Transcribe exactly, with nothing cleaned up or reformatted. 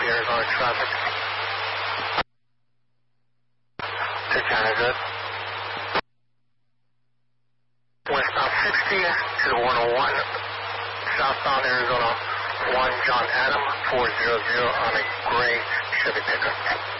Arizona traffic. two China, good. Westbound sixty to the one oh one, southbound Arizona one, John Adam, four hundred on a gray Chevy pickup.